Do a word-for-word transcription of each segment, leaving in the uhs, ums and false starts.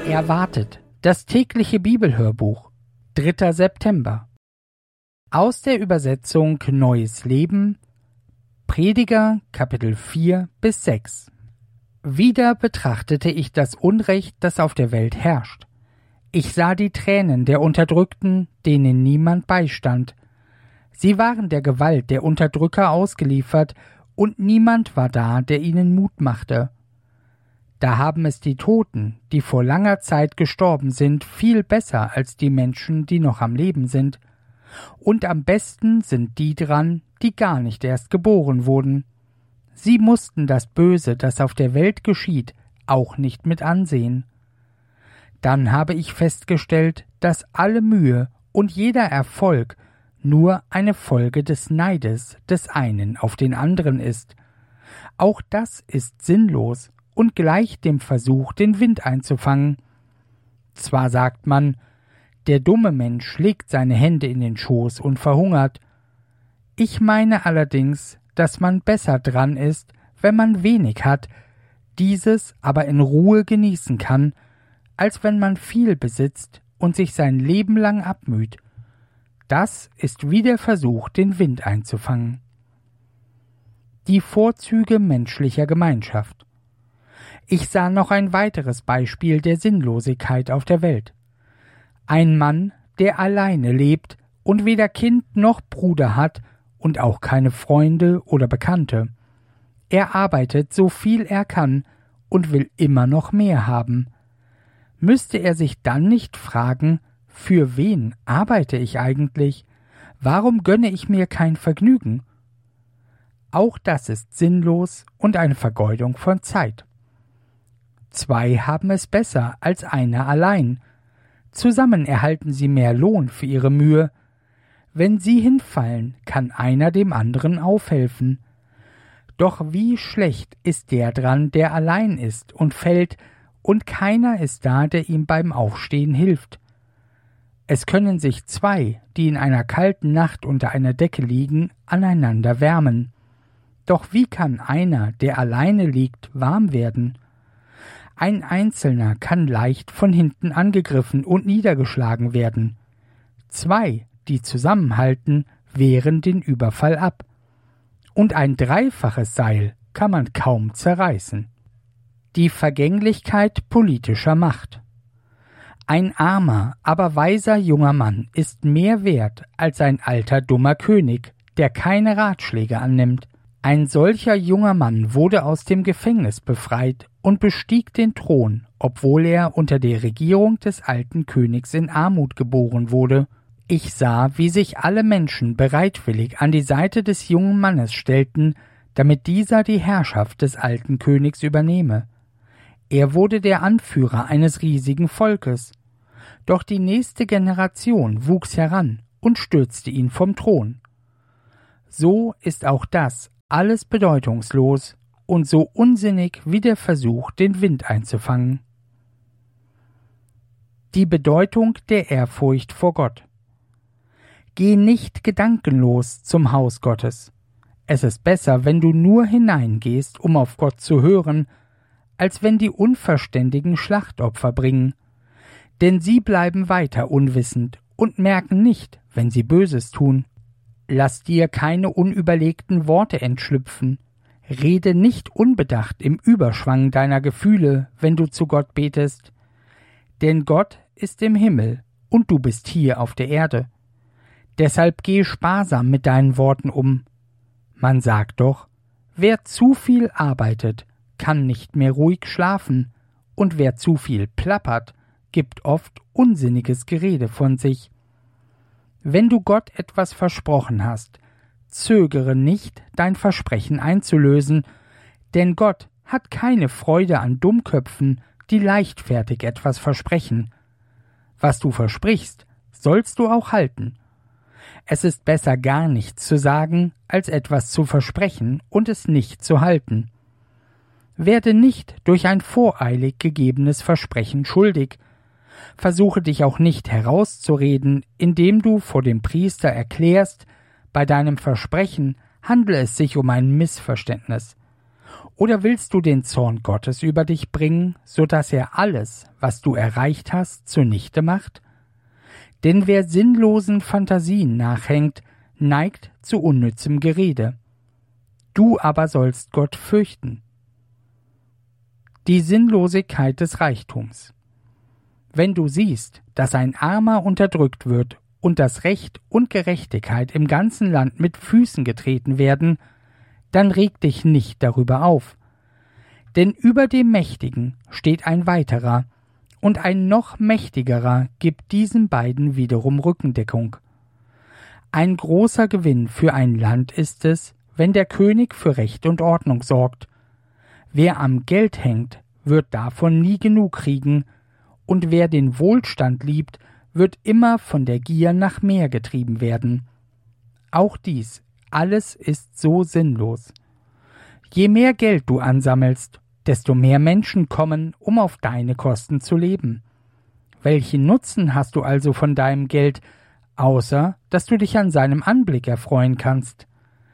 Erwartet, das tägliche Bibelhörbuch, dritter September. Aus der Übersetzung Neues Leben, Prediger, Kapitel vier bis sechs. Wieder betrachtete ich das Unrecht, das auf der Welt herrscht. Ich sah die Tränen der Unterdrückten, denen niemand beistand. Sie waren der Gewalt der Unterdrücker ausgeliefert, und niemand war da, der ihnen Mut machte. Da haben es die Toten, die vor langer Zeit gestorben sind, viel besser als die Menschen, die noch am Leben sind. Und am besten sind die dran, die gar nicht erst geboren wurden. Sie mussten das Böse, das auf der Welt geschieht, auch nicht mit ansehen. Dann habe ich festgestellt, dass alle Mühe und jeder Erfolg nur eine Folge des Neides des einen auf den anderen ist. Auch das ist sinnlos und gleicht dem Versuch, den Wind einzufangen. Zwar sagt man, der dumme Mensch legt seine Hände in den Schoß und verhungert. Ich meine allerdings, dass man besser dran ist, wenn man wenig hat, dieses aber in Ruhe genießen kann, als wenn man viel besitzt und sich sein Leben lang abmüht. Das ist wie der Versuch, den Wind einzufangen. Die Vorzüge menschlicher Gemeinschaft. Ich sah noch ein weiteres Beispiel der Sinnlosigkeit auf der Welt. Ein Mann, der alleine lebt und weder Kind noch Bruder hat und auch keine Freunde oder Bekannte. Er arbeitet so viel er kann und will immer noch mehr haben. Müsste er sich dann nicht fragen, für wen arbeite ich eigentlich? Warum gönne ich mir kein Vergnügen? Auch das ist sinnlos und eine Vergeudung von Zeit. Zwei haben es besser als einer allein. Zusammen erhalten sie mehr Lohn für ihre Mühe. Wenn sie hinfallen, kann einer dem anderen aufhelfen. Doch wie schlecht ist der dran, der allein ist und fällt, und keiner ist da, der ihm beim Aufstehen hilft. Es können sich zwei, die in einer kalten Nacht unter einer Decke liegen, aneinander wärmen. Doch wie kann einer, der alleine liegt, warm werden? Ein Einzelner kann leicht von hinten angegriffen und niedergeschlagen werden. Zwei, die zusammenhalten, wehren den Überfall ab. Und ein dreifaches Seil kann man kaum zerreißen. Die Vergänglichkeit politischer Macht. Ein armer, aber weiser junger Mann ist mehr wert als ein alter, dummer König, der keine Ratschläge annimmt. Ein solcher junger Mann wurde aus dem Gefängnis befreit und bestieg den Thron, obwohl er unter der Regierung des alten Königs in Armut geboren wurde. Ich sah, wie sich alle Menschen bereitwillig an die Seite des jungen Mannes stellten, damit dieser die Herrschaft des alten Königs übernehme. Er wurde der Anführer eines riesigen Volkes. Doch die nächste Generation wuchs heran und stürzte ihn vom Thron. So ist auch das alles bedeutungslos und so unsinnig wie der Versuch, den Wind einzufangen. Die Bedeutung der Ehrfurcht vor Gott. Geh nicht gedankenlos zum Haus Gottes. Es ist besser, wenn du nur hineingehst, um auf Gott zu hören, als wenn die Unverständigen Schlachtopfer bringen. Denn sie bleiben weiter unwissend und merken nicht, wenn sie Böses tun. Lass dir keine unüberlegten Worte entschlüpfen. Rede nicht unbedacht im Überschwang deiner Gefühle, wenn du zu Gott betest. Denn Gott ist im Himmel und du bist hier auf der Erde. Deshalb geh sparsam mit deinen Worten um. Man sagt doch, wer zu viel arbeitet, kann nicht mehr ruhig schlafen, und wer zu viel plappert, gibt oft unsinniges Gerede von sich. Wenn du Gott etwas versprochen hast, zögere nicht, dein Versprechen einzulösen, denn Gott hat keine Freude an Dummköpfen, die leichtfertig etwas versprechen. Was du versprichst, sollst du auch halten. Es ist besser, gar nichts zu sagen, als etwas zu versprechen und es nicht zu halten. Werde nicht durch ein voreilig gegebenes Versprechen schuldig. Versuche dich auch nicht herauszureden, indem du vor dem Priester erklärst, bei deinem Versprechen handle es sich um ein Missverständnis. Oder willst du den Zorn Gottes über dich bringen, so dass er alles, was du erreicht hast, zunichte macht? Denn wer sinnlosen Fantasien nachhängt, neigt zu unnützem Gerede. Du aber sollst Gott fürchten. Die Sinnlosigkeit des Reichtums. Wenn du siehst, dass ein Armer unterdrückt wird und dass Recht und Gerechtigkeit im ganzen Land mit Füßen getreten werden, dann reg dich nicht darüber auf. Denn über dem Mächtigen steht ein weiterer, und ein noch mächtigerer gibt diesen beiden wiederum Rückendeckung. Ein großer Gewinn für ein Land ist es, wenn der König für Recht und Ordnung sorgt. Wer am Geld hängt, wird davon nie genug kriegen, und wer den Wohlstand liebt, wird immer von der Gier nach mehr getrieben werden. Auch dies, alles ist so sinnlos. Je mehr Geld du ansammelst, desto mehr Menschen kommen, um auf deine Kosten zu leben. Welchen Nutzen hast du also von deinem Geld, außer dass du dich an seinem Anblick erfreuen kannst?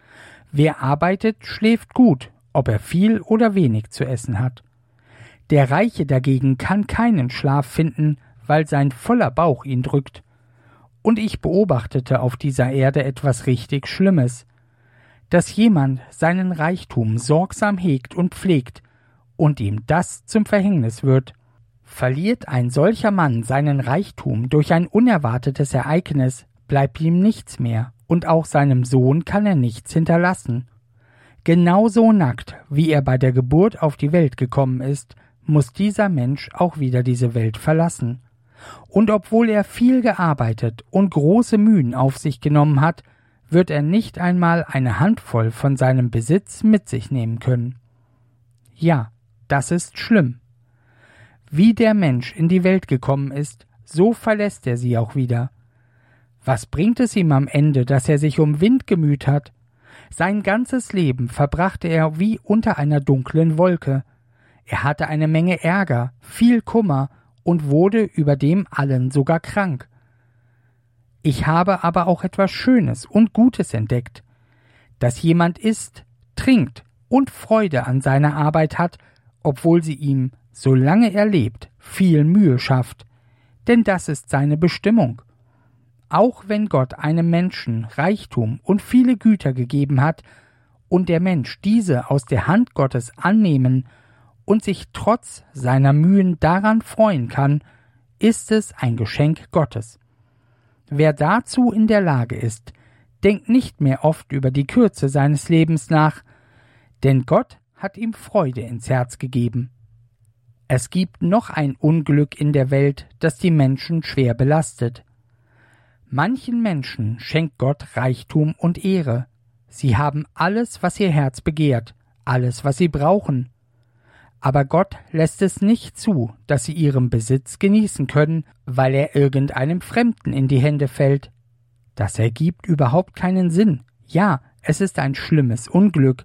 Wer arbeitet, schläft gut, ob er viel oder wenig zu essen hat. Der Reiche dagegen kann keinen Schlaf finden, weil sein voller Bauch ihn drückt. Und ich beobachtete auf dieser Erde etwas richtig Schlimmes, dass jemand seinen Reichtum sorgsam hegt und pflegt, und ihm das zum Verhängnis wird. Verliert ein solcher Mann seinen Reichtum durch ein unerwartetes Ereignis, bleibt ihm nichts mehr, und auch seinem Sohn kann er nichts hinterlassen. Genauso nackt, wie er bei der Geburt auf die Welt gekommen ist, muss dieser Mensch auch wieder diese Welt verlassen. Und obwohl er viel gearbeitet und große Mühen auf sich genommen hat, wird er nicht einmal eine Handvoll von seinem Besitz mit sich nehmen können. Ja, das ist schlimm. Wie der Mensch in die Welt gekommen ist, so verlässt er sie auch wieder. Was bringt es ihm am Ende, dass er sich um Wind gemüht hat? Sein ganzes Leben verbrachte er wie unter einer dunklen Wolke. Er hatte eine Menge Ärger, viel Kummer und wurde über dem allen sogar krank. Ich habe aber auch etwas Schönes und Gutes entdeckt, dass jemand isst, trinkt und Freude an seiner Arbeit hat, obwohl sie ihm, solange er lebt, viel Mühe schafft, denn das ist seine Bestimmung. Auch wenn Gott einem Menschen Reichtum und viele Güter gegeben hat und der Mensch diese aus der Hand Gottes annehmen und sich trotz seiner Mühen daran freuen kann, ist es ein Geschenk Gottes. Wer dazu in der Lage ist, denkt nicht mehr oft über die Kürze seines Lebens nach, denn Gott hat ihm Freude ins Herz gegeben. Es gibt noch ein Unglück in der Welt, das die Menschen schwer belastet. Manchen Menschen schenkt Gott Reichtum und Ehre. Sie haben alles, was ihr Herz begehrt, alles, was sie brauchen. Aber Gott lässt es nicht zu, dass sie ihren Besitz genießen können, weil er irgendeinem Fremden in die Hände fällt. Das ergibt überhaupt keinen Sinn. Ja, es ist ein schlimmes Unglück,